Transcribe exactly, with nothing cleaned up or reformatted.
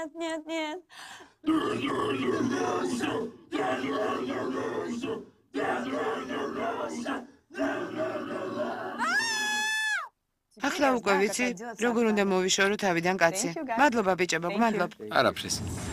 нет, нет. ახლა უკვე ვიცი, როგორ უნდა მოვიშორო თავიდან კაცი. მადლობა ბიჭებო, გმადლობ. არაფრის.